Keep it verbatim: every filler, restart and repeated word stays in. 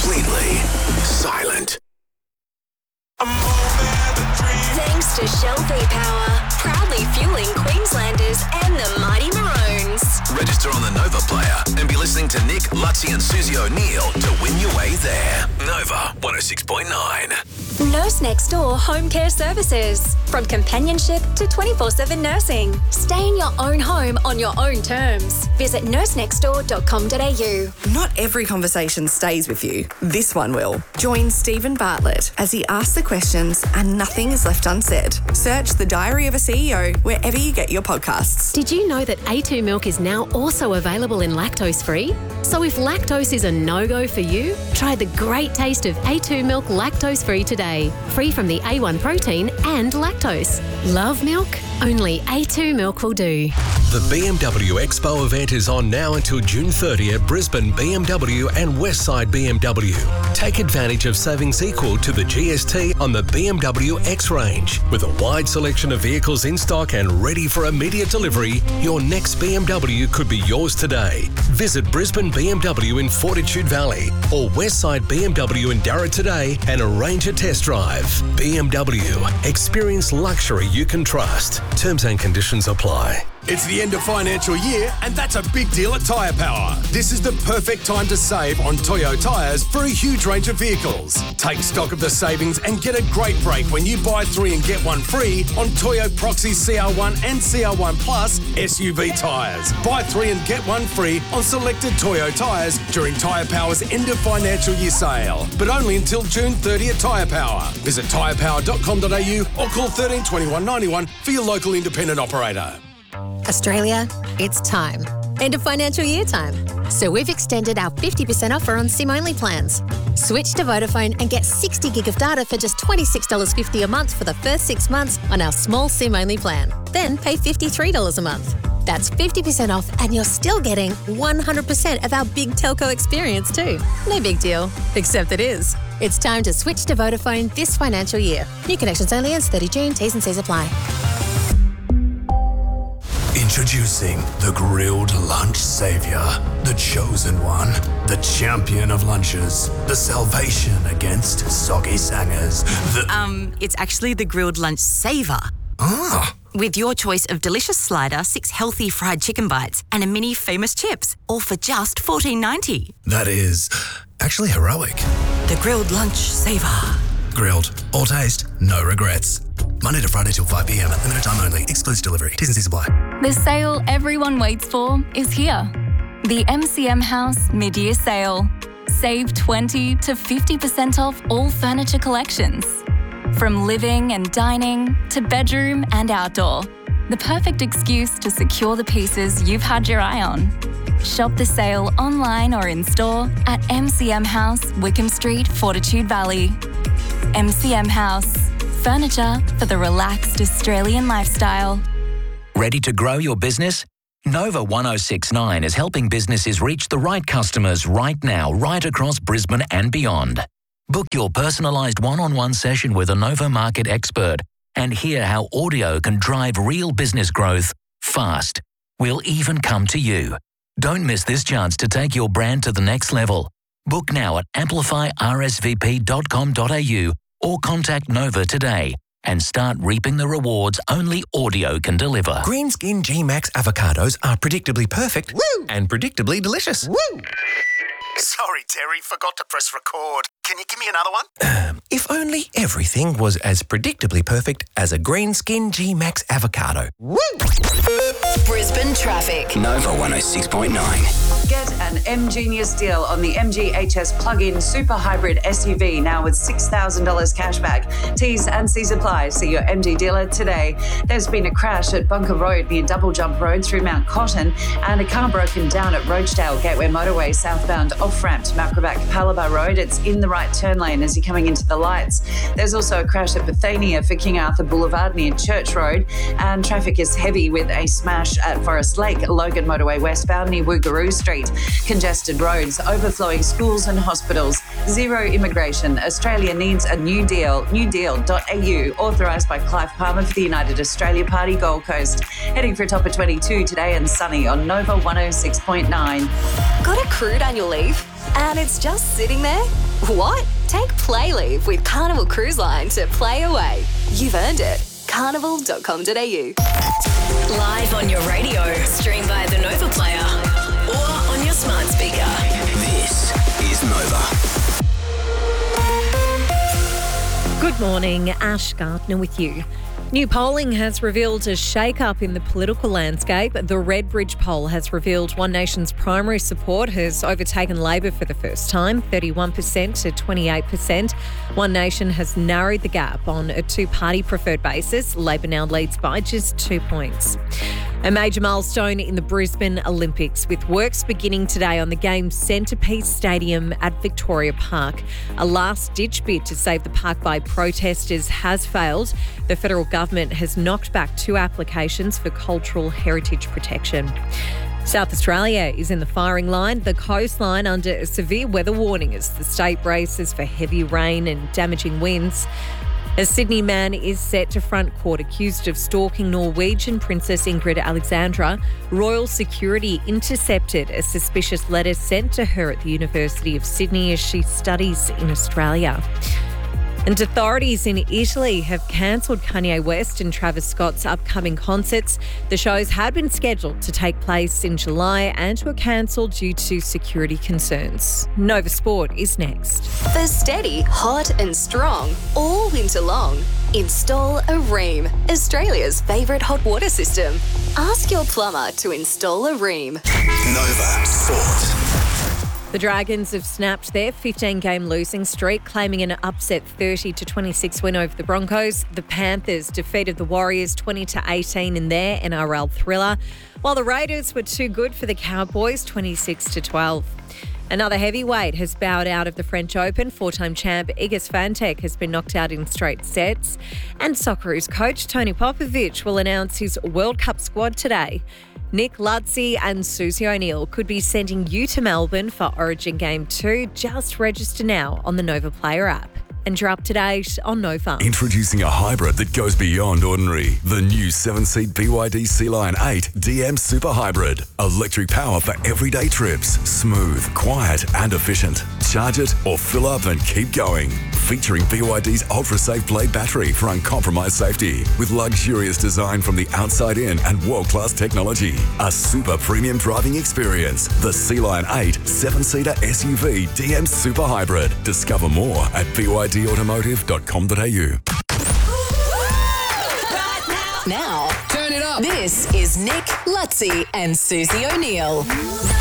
Completely silent. Thanks to Shell V-Power, proudly fueling Queenslanders and the Mighty Maroons. Register on the Nova player and be listening to Nick, Lutzi and Susie O'Neill to win your way there. Nova one oh six point nine. Nurse Next Door Home Care Services. From companionship to twenty-four seven nursing. Stay in your own home on your own terms. Visit nurse next door dot com dot a u. Not every conversation stays with you. This one will. Join Stephen Bartlett as he asks the questions and nothing is left unsaid. Search The Diary of a C E O wherever you get your podcasts. Did you know that A two milk is now also available in lactose-free? So if lactose is a no-go for you, try the great taste of A two milk lactose-free today. Free from the A one protein and lactose. Love milk? Only A two milk will do. The B M W Expo event is on now until June thirtieth at Brisbane B M W and Westside B M W. Take advantage of savings equal to the G S T on the B M W X range. With a wide selection of vehicles in stock and ready for immediate delivery, your next B M W could be yours today. Visit Brisbane B M W in Fortitude Valley or Westside B M W in Darra today and arrange a test drive. B M W. Experience luxury you can trust. Terms and conditions apply. It's the end of financial year, and that's a big deal at Tyre Power. This is the perfect time to save on Toyo tyres for a huge range of vehicles. Take stock of the savings and get a great break when you buy three and get one free on Toyo Proxy C R one and C R one Plus S U V tyres. Buy three and get one free on selected Toyo tyres during Tyre Power's end of financial year sale, but only until June thirtieth at Tyre Power. Visit tyre power dot com dot a u or call thirteen twenty-one ninety-one for your local independent operator. Australia, it's time. End of financial year time. So we've extended our fifty percent offer on SIM-only plans. Switch to Vodafone and get sixty gig of data for just twenty-six dollars fifty a month for the first six months on our small SIM-only plan. Then pay fifty-three dollars a month. That's fifty percent off and you're still getting one hundred percent of our big telco experience too. No big deal, except it is. It's time to switch to Vodafone this financial year. New connections only ends thirtieth of June. T's and C's apply. Introducing the grilled lunch savior, the chosen one, the champion of lunches, the salvation against soggy sangers. The Um, it's actually the grilled lunch saver. ah, With your choice of delicious slider, six healthy fried chicken bites, and a mini famous chips, all for just fourteen ninety. that is actually heroic. The grilled lunch saver. Grilled, all taste, no regrets. Monday to Friday till five p m at limited time only. Exclusive delivery. T's and C's apply. The sale everyone waits for is here. The M C M House Mid-Year Sale. Save twenty to fifty percent off all furniture collections. From living and dining to bedroom and outdoor. The perfect excuse to secure the pieces you've had your eye on. Shop the sale online or in store at M C M House, Wickham Street, Fortitude Valley. M C M House. Furniture for the relaxed Australian lifestyle. Ready to grow your business? Nova one oh six point nine is helping businesses reach the right customers right now, right across Brisbane and beyond. Book your personalised one-on-one session with a Nova market expert and hear how audio can drive real business growth fast. We'll even come to you. Don't miss this chance to take your brand to the next level. Book now at amplify r s v p dot com dot a u or contact Nova today and start reaping the rewards only audio can deliver. Greenskin G-Max avocados are predictably perfect Woo! and predictably delicious. Woo! Sorry, Terry, forgot to press record. Can you give me another one? Um, if only everything was as predictably perfect as a Greenskin G-Max avocado. Woo! Brisbane traffic. Nova one oh six point nine. Get an M Genius deal on the M G H S plug-in super hybrid S U V now with six thousand dollars cashback. T's and C's apply. See your M G dealer today. There's been a crash at Bunker Road near Double Jump Road through Mount Cotton and a car broken down at Roachdale Gateway Motorway southbound off-ramp to Macroback Palabar Road. It's in the right turn lane as you're coming into the lights. There's also a crash at Bethania for King Arthur Boulevard near Church Road and traffic is heavy with a smash at Forest Lake, Logan Motorway westbound near Woogaroo Street. Congested roads, overflowing schools and hospitals. Zero immigration. Australia needs a new deal. new deal dot a u, authorised by Clive Palmer for the United Australia Party Gold Coast. Heading for a top of twenty-two today and sunny on Nova one oh six point nine. Got accrued annual leave? And it's just sitting there? What? Take play leave with Carnival Cruise Line to play away. You've earned it. carnival dot com dot a u. Live on your radio, stream via the Nova Player or on your smart speaker. This is Nova. Good morning, Ash Gardner with you. New polling has revealed a shake-up in the political landscape. The Redbridge poll has revealed One Nation's primary support has overtaken Labor for the first time, thirty-one percent to twenty-eight percent. One Nation has narrowed the gap on a two-party preferred basis. Labor now leads by just two points. A major milestone in the Brisbane Olympics, with works beginning today on the game's centrepiece stadium at Victoria Park. A last-ditch bid to save the park by protesters has failed. The federal government has knocked back two applications for cultural heritage protection. South Australia is in the firing line, the coastline under a severe weather warning as the state braces for heavy rain and damaging winds. A Sydney man is set to front court accused of stalking Norwegian Princess Ingrid Alexandra. Royal security intercepted a suspicious letter sent to her at the University of Sydney as she studies in Australia. And authorities in Italy have cancelled Kanye West and Travis Scott's upcoming concerts. The shows had been scheduled to take place in July and were cancelled due to security concerns. Nova Sport is next. For steady, hot and strong, all winter long, install a Rheem, Australia's favourite hot water system. Ask your plumber to install a Rheem. Nova Sport. The Dragons have snapped their fifteen-game losing streak, claiming an upset thirty to twenty-six win over the Broncos. The Panthers defeated the Warriors twenty to eighteen in their N R L thriller, while the Raiders were too good for the Cowboys twenty-six to twelve. Another heavyweight has bowed out of the French Open. Four-time champ Iga Swiatek has been knocked out in straight sets. And Socceroos coach Tony Popovic will announce his World Cup squad today. Nick Lutzy and Susie O'Neill could be sending you to Melbourne for Origin Game two. Just register now on the Nova Player app. And you're up to date on Nova. Introducing a hybrid that goes beyond ordinary. The new seven-seat B Y D Sea Lion eight D M Super Hybrid. Electric power for everyday trips. Smooth, quiet and efficient. Charge it or fill up and keep going. Featuring B Y D's ultra-safe blade battery for uncompromised safety. With luxurious design from the outside in and world-class technology. A super premium driving experience. The Sea Lion eight seven-seater S U V D M Super Hybrid. Discover more at b y d automotive dot com dot a u. Now, turn it up. This is Nick Lutzy and Susie O'Neill.